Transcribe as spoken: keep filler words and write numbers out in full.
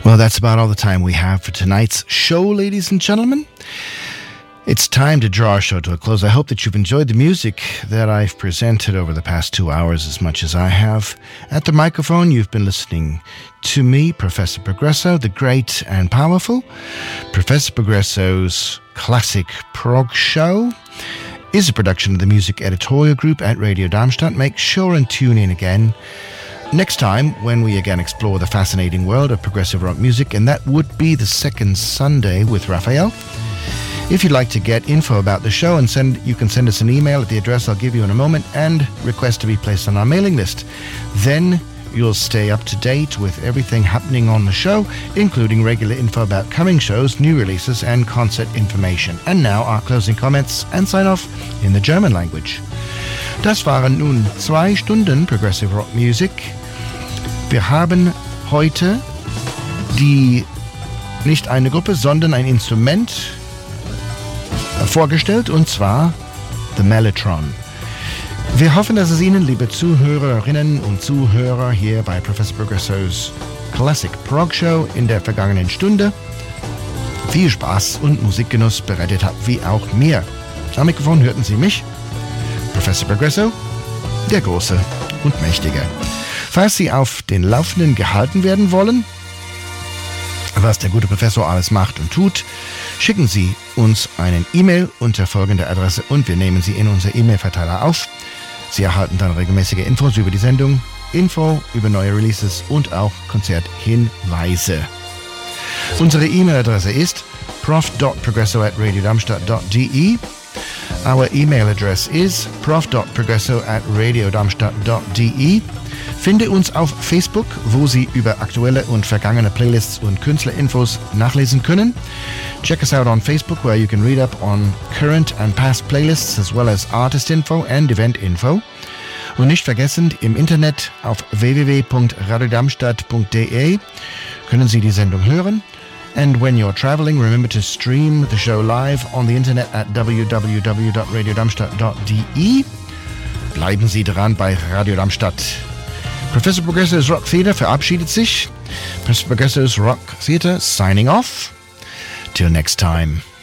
Well, that's about all the time we have for tonight's show, ladies and gentlemen. It's time to draw our show to a close. I hope that you've enjoyed the music that I've presented over the past two hours as much as I have. At the microphone, you've been listening to me, Professor Progresso, the great and powerful. Professor Progresso's Classic Prog Show is a production of the Music Editorial Group at Radio Darmstadt. Make sure and tune in again next time when we again explore the fascinating world of progressive rock music, and that would be the second Sunday with Raphael. If you'd like to get info about the show, and send, you can send us an email at the address I'll give you in a moment and request to be placed on our mailing list. Then you'll stay up to date with everything happening on the show, including regular info about coming shows, new releases, and concert information. And now our closing comments and sign-off in the German language. Das waren nun zwei Stunden Progressive Rock Music. Wir haben heute die, nicht eine Gruppe, sondern ein Instrument vorgestellt, und zwar The Mellotron. Wir hoffen, dass es Ihnen, liebe Zuhörerinnen und Zuhörer, hier bei Professor Progresso's Classic Prog Show in der vergangenen Stunde viel Spaß und Musikgenuss bereitet hat, wie auch mir. Am Mikrofon hörten Sie mich, Professor Progresso, der Große und Mächtige. Falls Sie auf den Laufenden gehalten werden wollen, was der gute Professor alles macht und tut, schicken Sie uns einen E-Mail unter folgender Adresse und wir nehmen Sie in unser E-Mail-Verteiler auf. Sie erhalten dann regelmäßige Infos über die Sendung, Info über neue Releases und auch Konzerthinweise. Unsere E-Mail-Adresse ist prof dot progresso at radio darmstadt dot d e. Our email address is prof dot progresso at radio darmstadt dot d e. Finde uns auf Facebook, wo Sie über aktuelle und vergangene Playlists und Künstlerinfos nachlesen können. Check us out on Facebook, where you can read up on current and past playlists as well as artist info and event info. Und nicht vergessen, im Internet auf w w w dot radio darmstadt dot d e können Sie die Sendung hören. And when you're traveling, remember to stream the show live on the internet at w w w dot radio darmstadt dot d e. Bleiben Sie dran bei Radio Darmstadt. Professor Progresso's Rock Theater verabschiedet sich. Professor Progresso's Rock Theater signing off. Till next time.